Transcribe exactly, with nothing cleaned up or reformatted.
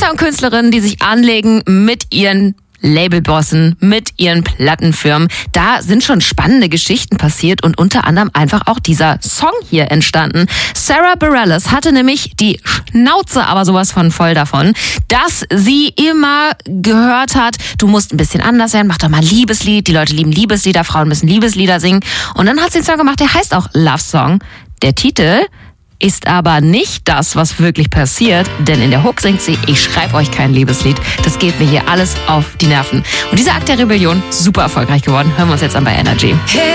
Künstler und Künstlerinnen, die sich anlegen mit ihren Labelbossen, mit ihren Plattenfirmen. Da sind schon spannende Geschichten passiert und unter anderem einfach auch dieser Song hier entstanden. Sara Bareilles hatte nämlich die Schnauze aber sowas von voll davon, dass sie immer gehört hat, du musst ein bisschen anders sein, mach doch mal ein Liebeslied, die Leute lieben Liebeslieder, Frauen müssen Liebeslieder singen. Und dann hat sie einen Song gemacht, der heißt auch Love Song. Der Titel ist aber nicht das, was wirklich passiert, denn in der Hook singt sie, ich schreibe euch kein Liebeslied, das geht mir hier alles auf die Nerven. Und dieser Akt der Rebellion, super erfolgreich geworden, hören wir uns jetzt an bei Energy.